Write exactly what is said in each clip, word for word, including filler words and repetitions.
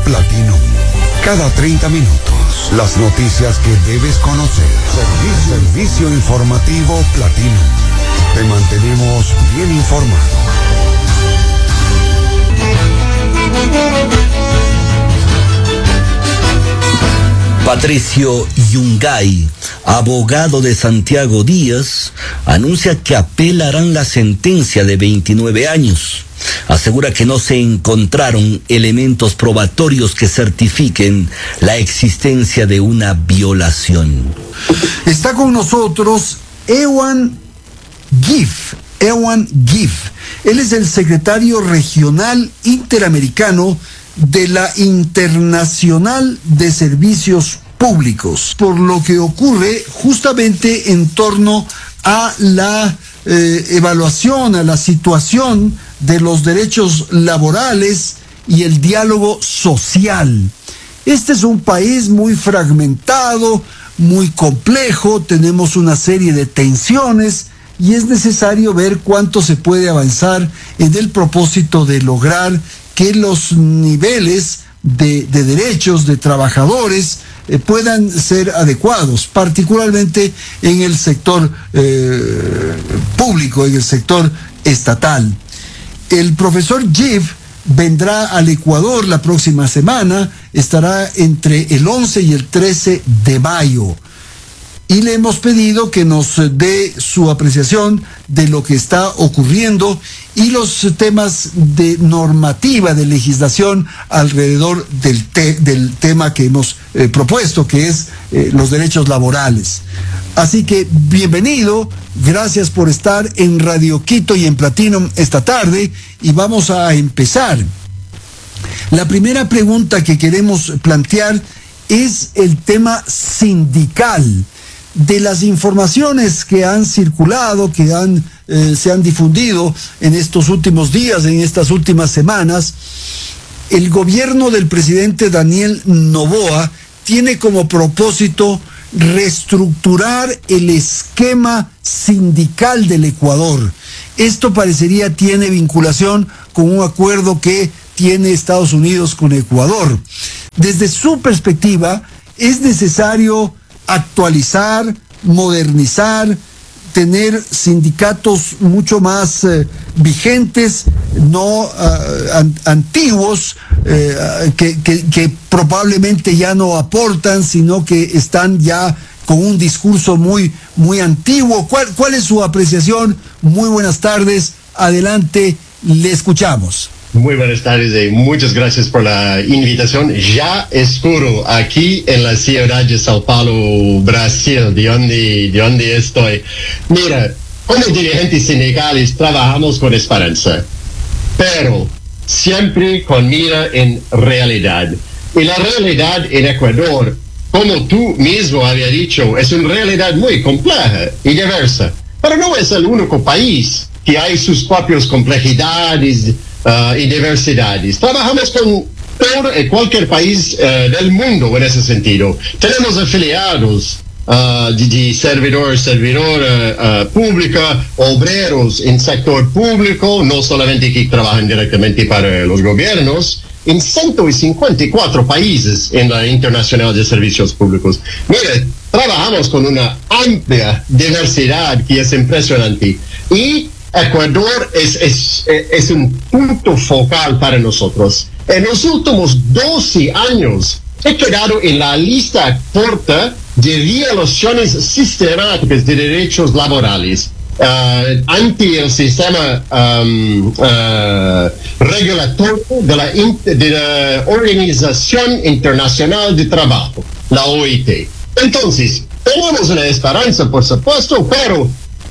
Platinum. Cada treinta minutos, las noticias que debes conocer. Servicio, Servicio informativo Platinum. Te mantenemos bien informado. Patricio Yungay, abogado de Santiago Díaz, anuncia que apelarán la sentencia de veintinueve años. Asegura que no se encontraron elementos probatorios que certifiquen la existencia de una violación. Está con nosotros Ewan Gif, Ewan Gif. Él es el secretario regional interamericano de la Internacional de Servicios Públicos, por lo que ocurre justamente en torno a la eh, evaluación, a la situación de los derechos laborales y el diálogo social. Este es un país muy fragmentado, muy complejo, tenemos una serie de tensiones y es necesario ver cuánto se puede avanzar en el propósito de lograr que los niveles de, de derechos de trabajadores eh, puedan ser adecuados, particularmente en el sector eh, público, en el sector estatal. El profesor Gif vendrá al Ecuador la próxima semana, estará entre el once y el trece de mayo. Y le hemos pedido que nos dé su apreciación de lo que está ocurriendo y los temas de normativa, de legislación alrededor del, te, del tema que hemos eh, propuesto, que es eh, los derechos laborales. Así que bienvenido, gracias por estar en Radio Quito y en Platinum esta tarde y vamos a empezar. La primera pregunta que queremos plantear es el tema sindical. De las informaciones que han circulado, que han, eh, se han difundido en estos últimos días, en estas últimas semanas, el gobierno del presidente Daniel Noboa tiene como propósito reestructurar el esquema sindical del Ecuador. Esto parecería tiene vinculación con un acuerdo que tiene Estados Unidos con Ecuador. Desde su perspectiva, es necesario actualizar, modernizar, tener sindicatos mucho más eh, vigentes, no uh, an, antiguos, eh, que, que, que probablemente ya no aportan, sino que están ya con un discurso muy, muy antiguo. ¿Cuál, cuál es su apreciación? Muy buenas tardes, adelante, le escuchamos. Muy buenas tardes y muchas gracias por la invitación. Ya escuro aquí en la ciudad de Sao Paulo, Brasil, de donde, de donde estoy. Mira, como dirigentes sindicales trabajamos con esperanza, pero siempre con mira en realidad. Y la realidad en Ecuador, como tú mismo habías dicho, es una realidad muy compleja y diversa, pero no es el único país que hay sus propias complejidades Uh, y diversidades. Trabajamos con todo, eh, cualquier país uh, del mundo en ese sentido. Tenemos afiliados uh, de, de servidor, servidora uh, pública, obreros en sector público, no solamente que trabajan directamente para los gobiernos, en ciento cincuenta y cuatro países en la Internacional de Servicios Públicos. Mire, trabajamos con una amplia diversidad que es impresionante. Y Ecuador es, es, es un punto focal para nosotros. En los últimos doce años he quedado en la lista corta de violaciones sistemáticas de derechos laborales uh, ante el sistema um, uh, regulatorio de la, de la Organización Internacional de Trabajo, la O I T. Entonces, tenemos una esperanza, por supuesto, pero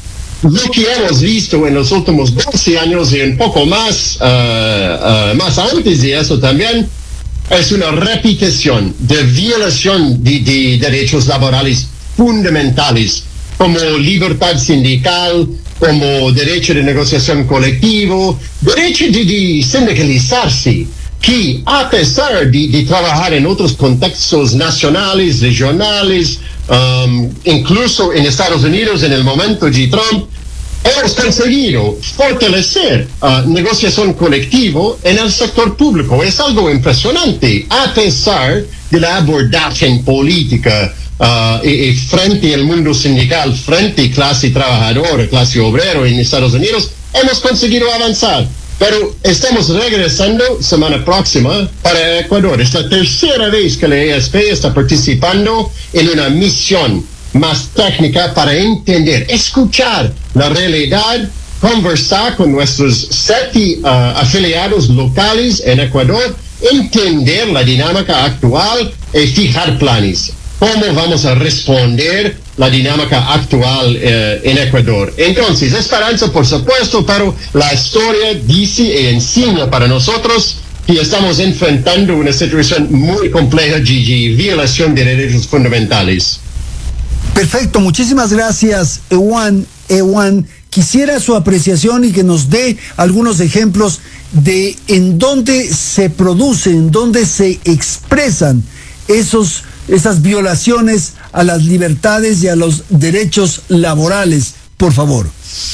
lo que hemos visto en los últimos doce años y un poco más, uh, uh, más antes de eso también, es una repetición de violación de, de derechos laborales fundamentales, como libertad sindical, como derecho de negociación colectivo, derecho de, de sindicalizarse, que a pesar de, de trabajar en otros contextos nacionales, regionales, Um, incluso en Estados Unidos en el momento de Trump, hemos conseguido fortalecer uh, negociación colectivo en el sector público. Es algo impresionante, a pesar de la abordaje política uh, y, y frente al mundo sindical, frente a clase trabajadora, clase obrera en Estados Unidos, hemos conseguido avanzar. Pero estamos regresando semana próxima para Ecuador. Es la tercera vez que la E S P está participando en una misión más técnica para entender, escuchar la realidad, conversar con nuestros siete uh, afiliados locales en Ecuador, entender la dinámica actual y fijar planes. ¿Cómo vamos a responder la dinámica actual eh, en Ecuador? Entonces, esperanza, por supuesto, pero la historia dice y enseña para nosotros que estamos enfrentando una situación muy compleja de, de violación de derechos fundamentales. Perfecto, muchísimas gracias, Ewan. Ewan, quisiera su apreciación y que nos dé algunos ejemplos de en dónde se producen, en dónde se expresan esos, esas violaciones a las libertades y a los derechos laborales, por favor.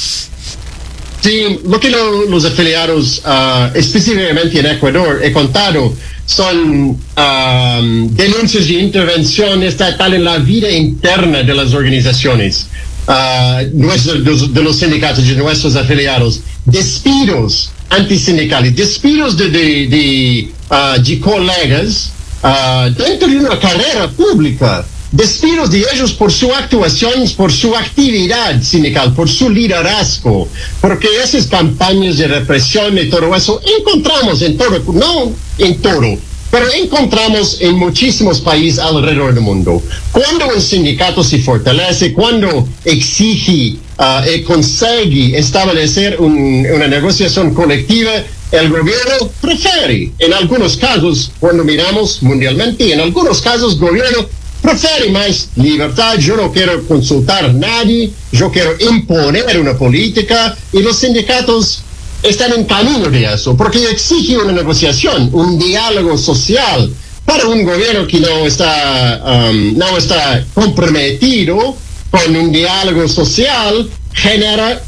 Sí, lo que lo, los afiliados, uh, específicamente en Ecuador, he contado, son um, denuncias de intervención estatal en la vida interna de las organizaciones, uh, nuestros, de, de los sindicatos y de nuestros afiliados, despidos antisindicales, despidos de, de, de, uh, de colegas uh, dentro de una carrera pública, despidos de ellos por su actuación, por su actividad sindical, por su liderazgo, porque esas campañas de represión y todo eso encontramos en todo, no en todo, pero encontramos en muchísimos países alrededor del mundo. Cuando un sindicato se fortalece, cuando exige uh, y consigue establecer un, una negociación colectiva, el gobierno prefiere, en algunos casos, cuando miramos mundialmente, en algunos casos el gobierno prefiere más libertad. Yo no quiero consultar a nadie, yo quiero imponer una política, y los sindicatos están en camino de eso, porque exige una negociación, un diálogo social. Para un gobierno que no está, um, no está comprometido con un diálogo social, genera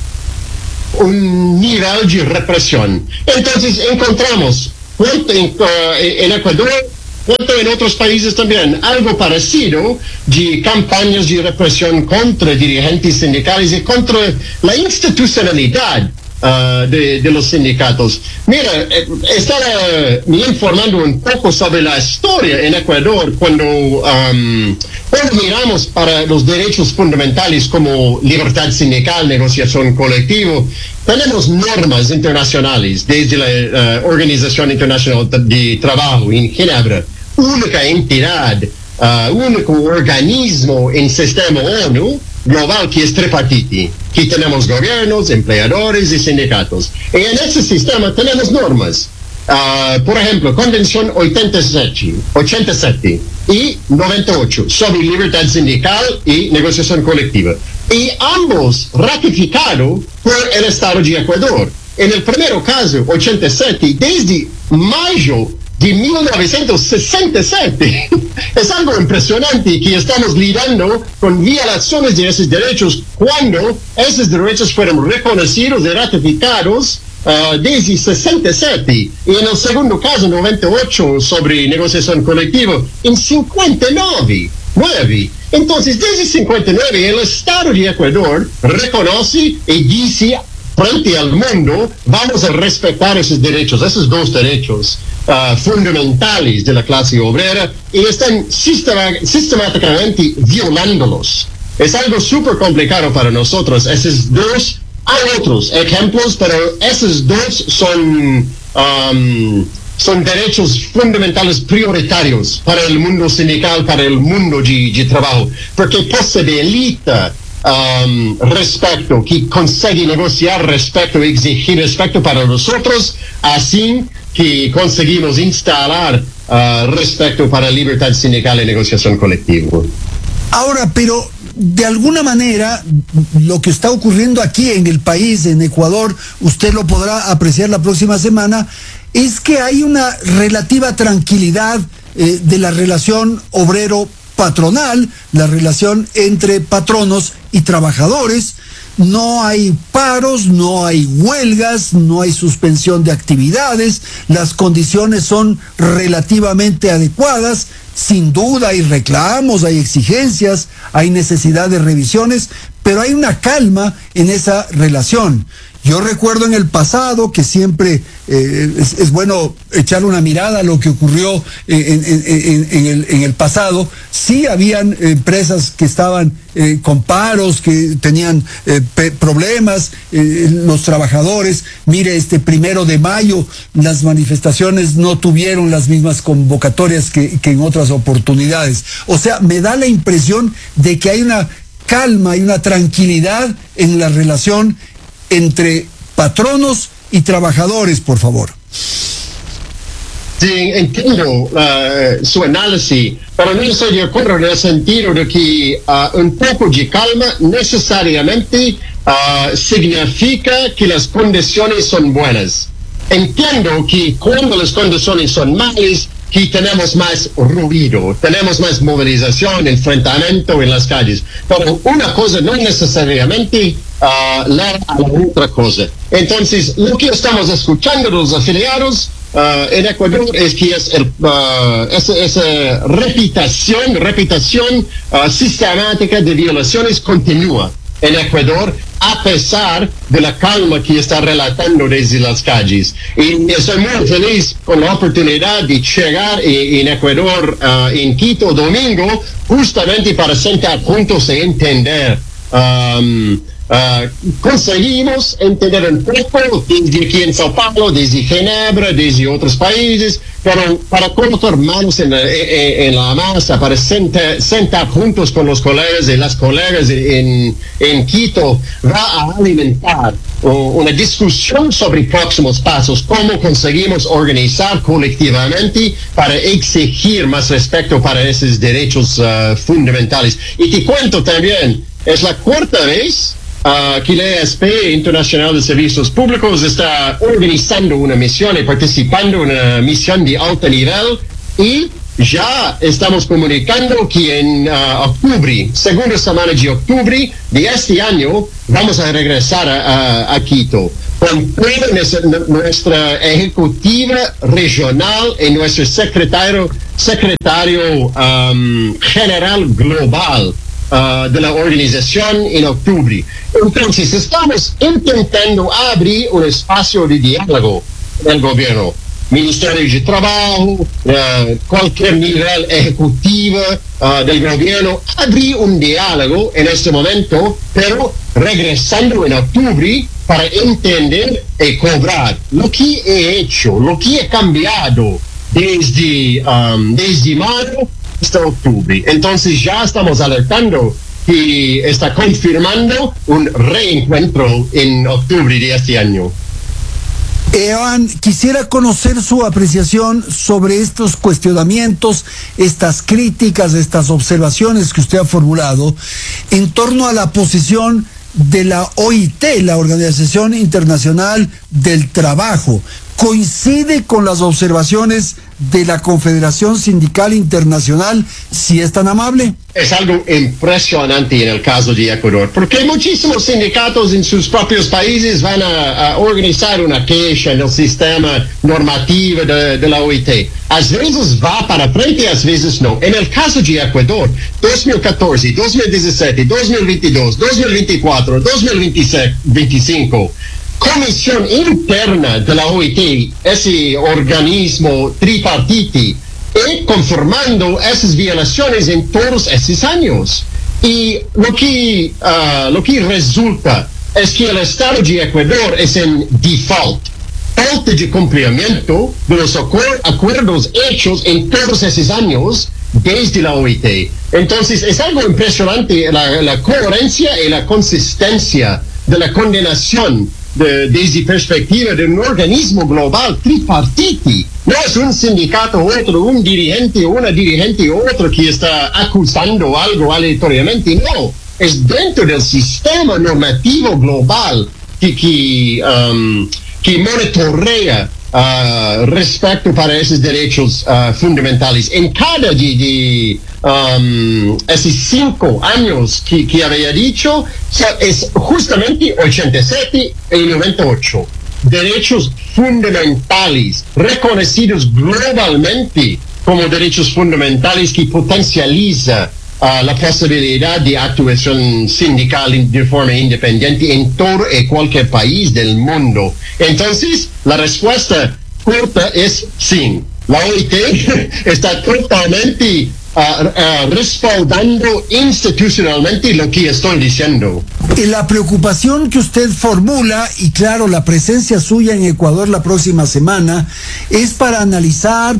un nivel de represión. Entonces encontramos en, uh, en Ecuador, cuanto en otros países también, algo parecido de campañas de represión contra dirigentes sindicales y contra la institucionalidad uh, de, de los sindicatos. Mira, eh, estaba me informando un poco sobre la historia en Ecuador cuando, um, cuando miramos para los derechos fundamentales como libertad sindical, negociación colectiva. Tenemos normas internacionales desde la uh, Organización Internacional de Trabajo en Ginebra, única entidad, uh, único organismo en sistema ONU global que es tripartite, que tenemos gobiernos, empleadores y sindicatos. Y en ese sistema tenemos normas. Uh, por ejemplo, Convención ochenta y siete, ochenta y siete y noventa y ocho sobre libertad sindical y negociación colectiva. Y ambos ratificados por el Estado de Ecuador. En el primer caso, ochenta y siete, desde mayo de mil novecientos sesenta y siete. Es algo impresionante que estamos lidiando con violaciones de esos derechos cuando esos derechos fueron reconocidos y ratificados Uh, desde sesenta y siete, y en el segundo caso, noventa y ocho, sobre negociación colectiva, en cincuenta y nueve. Entonces, desde cincuenta y nueve, el Estado de Ecuador reconoce y dice frente al mundo, vamos a respetar esos derechos, esos dos derechos uh, fundamentales de la clase obrera, y están sistema, sistemáticamente violándolos. Es algo súper complicado para nosotros, esos dos. Hay otros ejemplos, pero esos dos son, um, son derechos fundamentales prioritarios para el mundo sindical, para el mundo de, de trabajo, porque posibilita um, respeto, que consigue negociar respeto, exigir respeto para nosotros, así que conseguimos instalar uh, respeto para libertad sindical y negociación colectiva. Ahora, pero de alguna manera, lo que está ocurriendo aquí en el país, en Ecuador, usted lo podrá apreciar la próxima semana, es que hay una relativa tranquilidad eh, de la relación obrero-patronal, la relación entre patronos y trabajadores, No hay paros, no hay huelgas, no hay suspensión de actividades, las condiciones son relativamente adecuadas. Sin duda hay reclamos, hay exigencias, hay necesidad de revisiones, pero hay una calma en esa relación. Yo recuerdo en el pasado que siempre eh, es, es bueno echar una mirada a lo que ocurrió en, en, en, en, el, en el pasado. Sí habían empresas que estaban eh, con paros, que tenían eh, problemas, eh, los trabajadores. Mire, este primero de mayo las manifestaciones no tuvieron las mismas convocatorias que, que en otras oportunidades. O sea, me da la impresión de que hay una calma y una tranquilidad en la relación entre patronos y trabajadores, por favor. Sí, entiendo uh, su análisis, pero no estoy de acuerdo en el sentido de que uh, un poco de calma necesariamente uh, significa que las condiciones son buenas. Entiendo que cuando las condiciones son malas, que tenemos más ruido, tenemos más movilización, enfrentamiento en las calles. Pero una cosa no necesariamente uh, le a la otra cosa. Entonces, lo que estamos escuchando de los afiliados uh, en Ecuador es que es el, uh, esa, esa repetición, repetición uh, sistemática de violaciones continúa en Ecuador, a pesar de la calma que está relatando desde las calles. Y estoy muy feliz con la oportunidad de llegar en Ecuador, uh, en Quito, domingo, justamente para sentar juntos e entender. Um, uh, conseguimos entender un poco desde aquí en Sao Paulo, desde Ginebra, desde otros países, pero para colocar manos en la, en, en la masa, para sentar, sentar juntos con los colegas y las colegas en, en Quito, va a alimentar uh, una discusión sobre próximos pasos, cómo conseguimos organizar colectivamente para exigir más respeto para esos derechos uh, fundamentales. Y te cuento también, es la cuarta vez uh, que la E S P, Internacional de Servicios Públicos, está organizando una misión y participando en una misión de alto nivel, y ya estamos comunicando que en uh, octubre, segunda semana de octubre de este año, vamos a regresar a, a, a Quito con toda nuestra ejecutiva regional y nuestro secretario, secretario um, general global Uh, de la organización en octubre. Entonces, estamos intentando abrir un espacio de diálogo en el gobierno. Ministerio de Trabajo, uh, cualquier nivel ejecutivo uh, del gobierno, abrir un diálogo en este momento, pero regresando en octubre para entender y cobrar lo que he hecho, lo que he cambiado desde, um, desde mayo hasta octubre. Entonces ya estamos alertando que está confirmando un reencuentro en octubre de este año. Evan, quisiera conocer su apreciación sobre estos cuestionamientos, estas críticas, estas observaciones que usted ha formulado en torno a la posición de la O I T, la Organización Internacional del Trabajo. ¿Coincide con las observaciones de la Confederación Sindical Internacional, si es tan amable? Es algo impresionante en el caso de Ecuador, porque muchísimos sindicatos en sus propios países van a, a organizar una queja en el sistema normativo de, de la O I T. A veces va para frente, a veces no. En el caso de Ecuador, dos mil catorce, dos mil diecisiete, dos mil veintidós, dos mil veinticuatro, dos mil veinticinco, Comisión Interna de la O I T, ese organismo tripartite, y conformando esas violaciones en todos esos años. Y lo que, uh, lo que resulta es que el Estado de Ecuador es en default, falta de cumplimiento de los acuer- acuerdos hechos en todos esos años desde la O I T. Entonces es algo impresionante la, la coherencia y la consistencia de la condenación de, desde perspectiva de un organismo global tripartite. No es un sindicato otro, un dirigente o una dirigente otro que está acusando algo aleatoriamente, no. Es dentro del sistema normativo global que, que, um, que monitorea uh, respeto para esos derechos uh, fundamentales. En cada de, de um, esos cinco años que, que había dicho, es justamente ochenta y siete y noventa y ocho. Derechos fundamentales reconocidos globalmente como derechos fundamentales que potencializa uh, la posibilidad de actuación sindical de forma independiente en todo y cualquier país del mundo. Entonces, la respuesta corta es sí. La O I T está totalmente uh, uh, respaldando institucionalmente lo que estoy diciendo. Y la preocupación que usted formula, y claro, la presencia suya en Ecuador la próxima semana, es para analizar...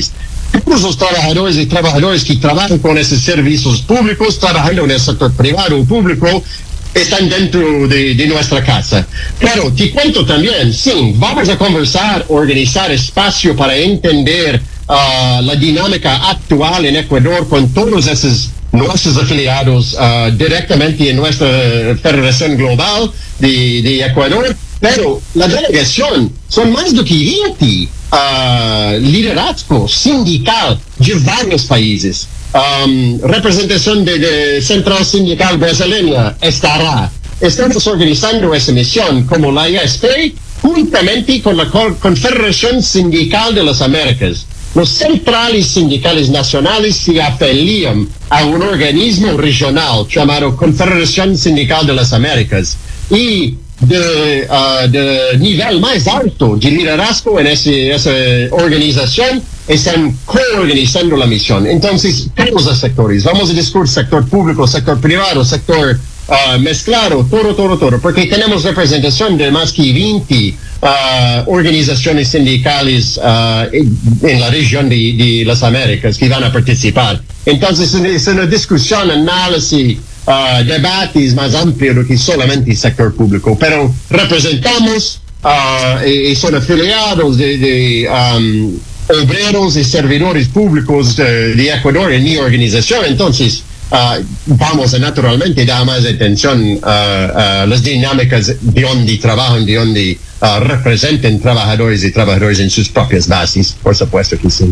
Todos los trabajadores y trabajadoras que trabajan con esos servicios públicos, trabajando en el sector privado o público, están dentro de, de nuestra casa. Claro, te cuento también, sí, vamos a conversar, organizar espacio para entender uh, la dinámica actual en Ecuador con todos esos nuestros afiliados uh, directamente en nuestra Federación Global de, de Ecuador, pero la delegación son más de veinte uh, liderazgo sindical de varios países. Um, representación de, de Central Sindical Brasileña estará. Estamos organizando esa misión como la I S P juntamente con la Confederación Sindical de las Américas. Los centrales sindicales nacionales se afilian a un organismo regional llamado Confederación Sindical de las Américas y de, uh, de nivel más alto de liderazgo en ese, esa organización están coorganizando la misión. Entonces, todos los sectores, vamos a discutir sector público, sector privado, sector uh, mezclado, todo, todo, todo, porque tenemos representación de más que veinte uh, organizaciones sindicales uh, en, en la región de, de las Américas que van a participar. Entonces, es una discusión, análisis, Uh, debates más amplios que solamente el sector público, pero representamos uh, y, y son afiliados de, de um, obreros y servidores públicos de, de Ecuador en mi organización. Entonces uh, vamos a naturalmente dar más atención a uh, uh, las dinámicas de donde trabajan, de donde uh, representan trabajadores y trabajadores en sus propias bases, por supuesto que sí.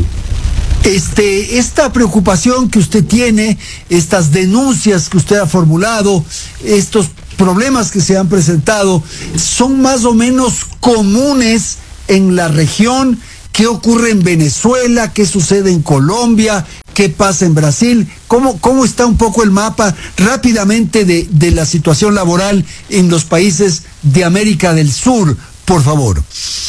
Este, esta preocupación que usted tiene, estas denuncias que usted ha formulado, estos problemas que se han presentado, son más o menos comunes en la región. ¿Qué ocurre en Venezuela? ¿Qué sucede en Colombia? ¿Qué pasa en Brasil? ¿Cómo, cómo está un poco el mapa rápidamente de, de la situación laboral en los países de América del Sur, por favor?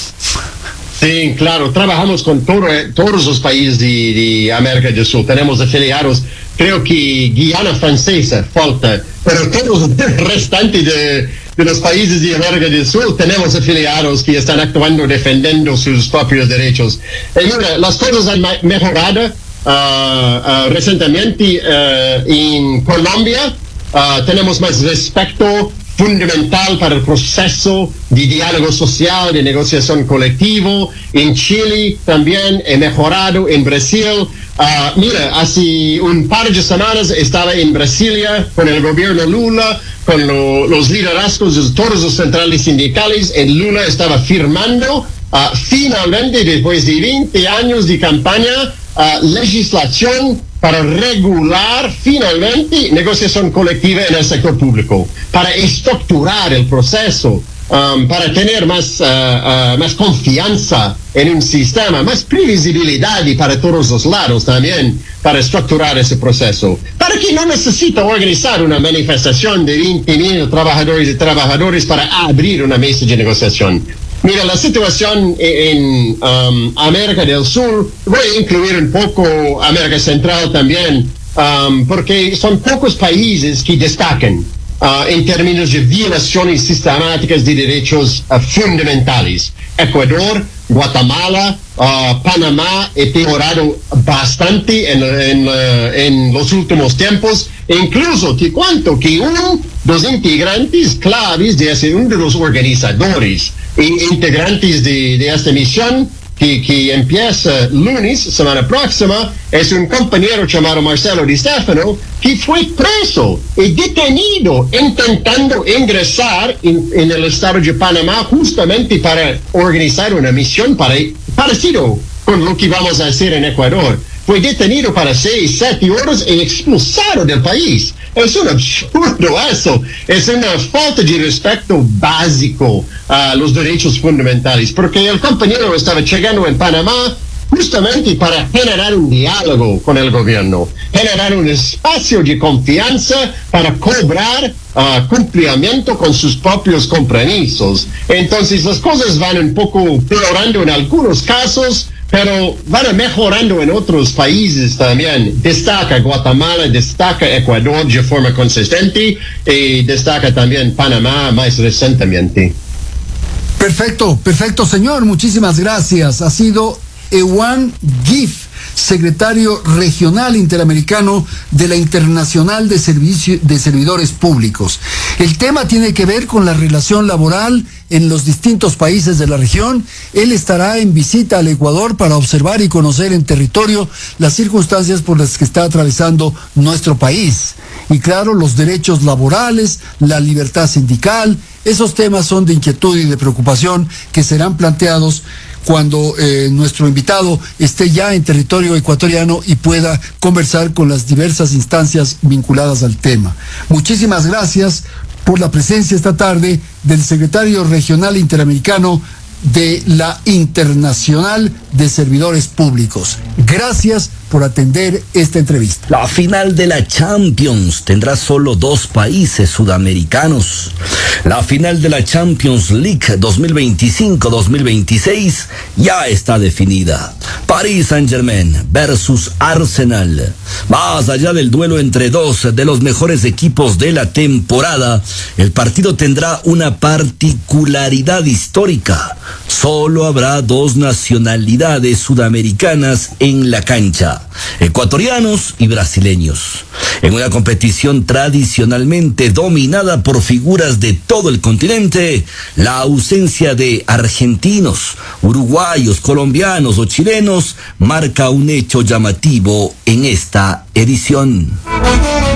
Sí, claro, trabajamos con todo, todos los países de, de América del Sur, tenemos afiliados, creo que Guiana Francesa falta, pero todos los restantes de, de los países de América del Sur tenemos afiliados que están actuando defendiendo sus propios derechos. Y mira, las cosas han mejorado uh, uh, recientemente uh, en Colombia, uh, tenemos más respeto fundamental para el proceso de diálogo social, de negociación colectivo. En Chile también he mejorado, en Brasil. Uh, mira, hace un par de semanas estaba en Brasilia con el gobierno Lula, con lo, los liderazgos de todos los centrales sindicales. El Lula estaba firmando, uh, finalmente, después de veinte años de campaña, uh, legislación para regular finalmente negociación colectiva en el sector público, para estructurar el proceso, um, para tener más, uh, uh, más confianza en un sistema, más previsibilidad y para todos los lados también, para estructurar ese proceso, para que no necesita organizar una manifestación de veinte mil trabajadores y trabajadores para abrir una mesa de negociación. Mira, la situación en um, América del Sur, voy a incluir un poco América Central también, um, porque son pocos países que destacan uh, en términos de violaciones sistemáticas de derechos uh, fundamentales. Ecuador, Guatemala, uh, Panamá he mejorado bastante en, en, uh, en los últimos tiempos. E incluso te cuento que uno de los integrantes claves de ese, uno de los organizadores e integrantes de, de esta misión que, que empieza lunes, semana próxima, es un compañero llamado Marcelo Di Stefano que fue preso y detenido intentando ingresar en, en el estado de Panamá justamente para organizar una misión para, parecido con lo que vamos a hacer en Ecuador. Fue detenido para seis, siete horas y expulsado del país. Es un absurdo eso. Es una falta de respeto básico a los derechos fundamentales, porque el compañero estaba llegando en Panamá justamente para generar un diálogo con el gobierno, generar un espacio de confianza para cobrar uh, cumplimiento con sus propios compromisos. Entonces las cosas van un poco peorando en algunos casos, pero van mejorando en otros países también. Destaca Guatemala, destaca Ecuador de forma consistente y destaca también Panamá más recientemente. Perfecto, perfecto, señor. Muchísimas gracias. Ha sido Ewan Giff, secretario regional interamericano de la Internacional de, Servicio, de Servidores Públicos. El tema tiene que ver con la relación laboral en los distintos países de la región. Él estará en visita al Ecuador para observar y conocer en territorio las circunstancias por las que está atravesando nuestro país. Y claro, los derechos laborales, la libertad sindical, esos temas son de inquietud y de preocupación que serán planteados cuando eh, nuestro invitado esté ya en territorio ecuatoriano y pueda conversar con las diversas instancias vinculadas al tema. Muchísimas gracias por la presencia esta tarde del secretario regional interamericano de la Internacional de Servidores Públicos. Gracias por atender esta entrevista. La final de la Champions tendrá solo dos países sudamericanos. La final de la Champions League dos mil veinticinco dos mil veintiséis ya está definida. Paris Saint-Germain versus Arsenal. Más allá del duelo entre dos de los mejores equipos de la temporada, el partido tendrá una particularidad histórica. Solo habrá dos nacionalidades sudamericanas en la cancha, ecuatorianos y brasileños, en una competición tradicionalmente dominada por figuras de todo el continente. La ausencia de argentinos, uruguayos, colombianos o chilenos marca un hecho llamativo en esta edición.